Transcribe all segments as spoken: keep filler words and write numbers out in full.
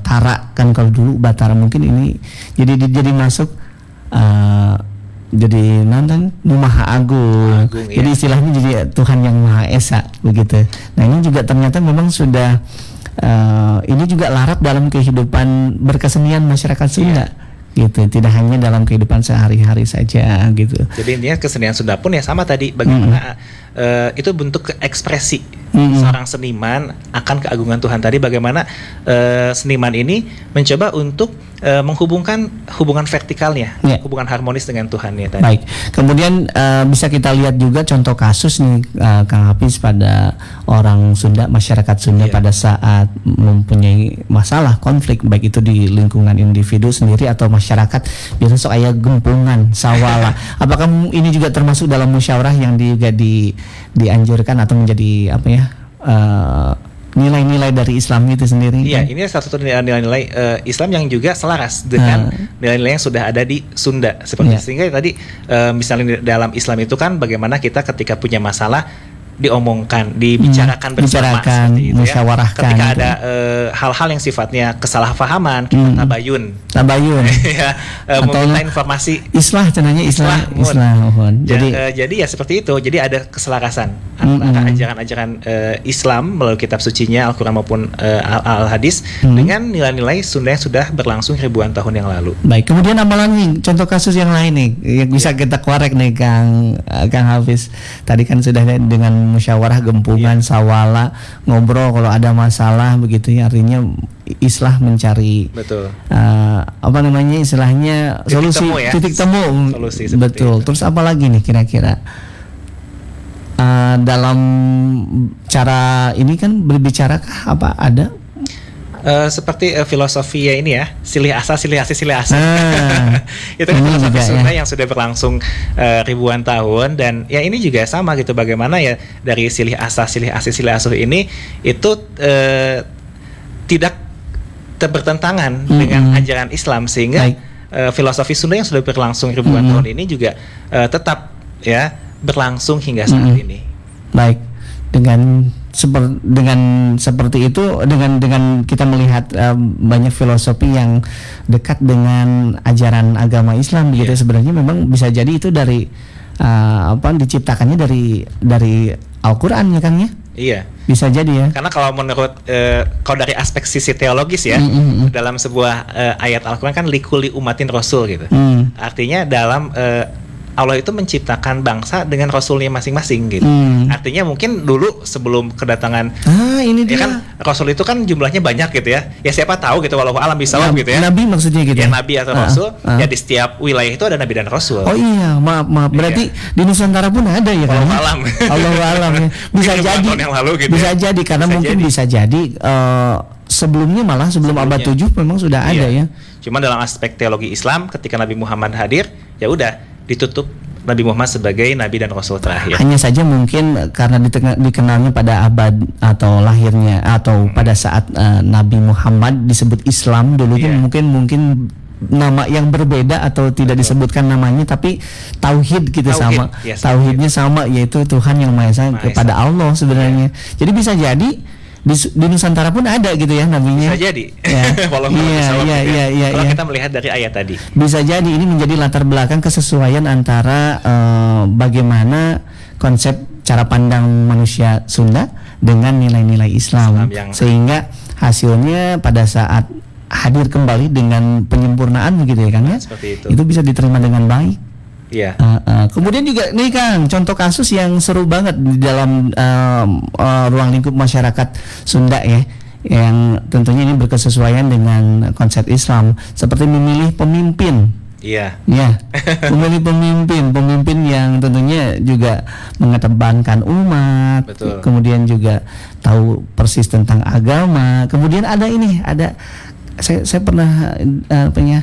Batara kan, kalau dulu Batara, mungkin ini jadi jadi masuk uh, jadi nonton Maha Agung, Agung jadi iya. Istilahnya jadi Tuhan yang Maha Esa begitu. Nah ini juga ternyata memang sudah uh, ini juga larut dalam kehidupan berkesenian masyarakat Sunda. Iya. Gitu, tidak hanya dalam kehidupan sehari-hari saja gitu. Jadi intinya kesenian Sunda pun ya sama tadi, bagaimana mm-hmm. uh, itu bentuk ekspresi mm-hmm. seorang seniman akan keagungan Tuhan tadi, bagaimana uh, seniman ini mencoba untuk uh, menghubungkan hubungan vertikalnya, yeah. hubungan harmonis dengan Tuhan ya tadi. Baik, kemudian uh, bisa kita lihat juga contoh kasus nih uh, Kang Hafiz pada orang Sunda, masyarakat Sunda yeah. pada saat mempunyai masalah konflik, baik itu di lingkungan individu sendiri atau masyarakat, biasa sok aya gempungan sawala. Apakah ini juga termasuk dalam musyawarah yang juga di dianjurkan atau menjadi apa ya uh, nilai-nilai dari Islam itu sendiri? Iya, kan? Ini salah satu nilai-nilai uh, Islam yang juga selaras dengan uh. nilai-nilai yang sudah ada di Sunda. Seperti yeah. sehingga tadi uh, misalnya dalam Islam itu kan bagaimana kita ketika punya masalah diomongkan, dibicarakan hmm, bersama, bicarakan, itu, musyawarahkan. Ya. Ketika gitu. ada uh, hal-hal yang sifatnya kesalahpahaman, kita hmm. tabayun, tabayun, ya, uh, meminta informasi. Islah, cenanya islah, islah. islah jadi, ya, uh, jadi ya seperti itu. Jadi ada keselarasan hmm. antara ajaran-ajaran uh, Islam melalui kitab sucinya Al-Quran maupun uh, Al-Hadis hmm. dengan nilai-nilai Sunda yang sudah berlangsung ribuan tahun yang lalu. Baik, kemudian amalan nih, contoh kasus yang lain nih, yang bisa ya. kita korek nih, Kang uh, Kang Hafiz. Tadi kan sudah dengan musyawarah gempungan, yeah. sawala, ngobrol kalau ada masalah begitu ya, artinya islah mencari betul uh, apa namanya istilahnya titik solusi temu ya? titik temu solusi betul itu. Terus apa lagi nih kira-kira uh, dalam cara ini kan berbicarakah apa ada Uh, seperti uh, filosofi ya ini ya, silih asa silih asa silih asa ah, itu kan filosofi Sunda ya. yang sudah berlangsung uh, ribuan tahun, dan ya ini juga sama gitu, bagaimana ya dari silih asa silih asa silih asuh ini itu uh, tidak bertentangan mm-hmm. dengan ajaran Islam, sehingga uh, filosofi Sunda yang sudah berlangsung ribuan mm-hmm. tahun ini juga uh, tetap ya berlangsung hingga saat mm-hmm. ini. Baik, dengan Seper, dengan seperti itu, dengan dengan kita melihat uh, banyak filosofi yang dekat dengan ajaran agama Islam begitu, yeah. sebenarnya memang bisa jadi itu dari uh, apa diciptakannya dari dari Al-Qur'an ya kan ya? Iya. Bisa jadi ya. Karena kalau menurut uh, kalau dari aspek sisi teologis ya, mm-hmm. dalam sebuah uh, ayat Al-Qur'an kan likuli umatin rasul gitu. Mm. Artinya dalam uh, Allah itu menciptakan bangsa dengan rasulnya masing-masing gitu. Hmm. Artinya mungkin dulu sebelum kedatangan ah, ini dia. Ya kan rasul itu kan jumlahnya banyak gitu ya. Ya siapa tahu gitu, walau alam bisawab gitu ya. Nabi maksudnya gitu. Ya nabi atau ah, rasul, ah. ya di setiap wilayah itu ada nabi dan rasul. Oh iya, maaf maaf. Berarti iya. di Nusantara pun ada ya kan? Walau alam. Allahu alam ya. Bisa jadi. Yang lalu, gitu bisa ya. jadi karena bisa mungkin jadi. bisa jadi uh, sebelumnya malah sebelum sebelumnya. abad tujuh memang sudah iya. ada ya. Cuma dalam aspek teologi Islam ketika Nabi Muhammad hadir, ya udah ditutup Nabi Muhammad sebagai Nabi dan Rasul terakhir. Hanya saja mungkin karena dikenalnya pada abad atau lahirnya atau hmm. pada saat uh, Nabi Muhammad disebut Islam dulu yeah. mungkin mungkin nama yang berbeda atau tidak Betul. disebutkan namanya, tapi tauhid gitu tauhid. sama. Yes, Tauhidnya tauhid. sama, yaitu Tuhan yang Maha Esa kepada Allah sebenarnya. Yeah. Jadi bisa jadi di, di Nusantara pun ada gitu ya nabinya. Bisa jadi. Ya. Walaupun iya, iya, iya, iya, kalau iya. kita melihat dari ayat tadi. Bisa jadi ini menjadi latar belakang kesesuaian antara uh, bagaimana konsep cara pandang manusia Sunda dengan nilai-nilai Islam, Islam yang... sehingga hasilnya pada saat hadir kembali dengan penyempurnaan begitu ya Kang ya. Seperti itu. Itu bisa diterima dengan baik. Iya. Uh, uh, kemudian juga nih Kang, contoh kasus yang seru banget di dalam uh, uh, ruang lingkup masyarakat Sunda ya, yang tentunya ini berkesesuaian dengan konsep Islam, seperti memilih pemimpin. Iya. Ya, memilih pemimpin, pemimpin yang tentunya juga mengedepankan umat. Betul. Kemudian juga tahu persis tentang agama. Kemudian ada ini, ada saya saya pernah uh, punya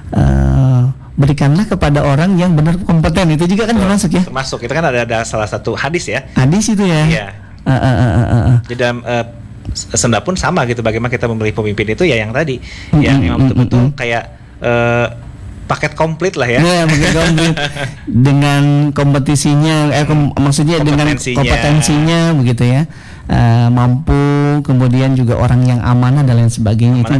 uh, berikanlah kepada orang yang benar kompeten, itu juga kan termasuk ya. Termasuk, itu kan ada ada salah satu hadis ya. Hadis itu ya. Iya. Uh, uh, uh, uh, uh. Di dalam uh, Sunda pun sama gitu, bagaimana kita memilih pemimpin itu ya yang tadi, mm-hmm, yang memang betul-betul mm-hmm. kayak uh, paket komplit lah ya. Ya, paket komplit dengan kompetisinya, eh, kom- maksudnya dengan kompetensinya begitu ya. Uh, mampu, kemudian juga orang yang amanah dan lain sebagainya. Amanah. Itu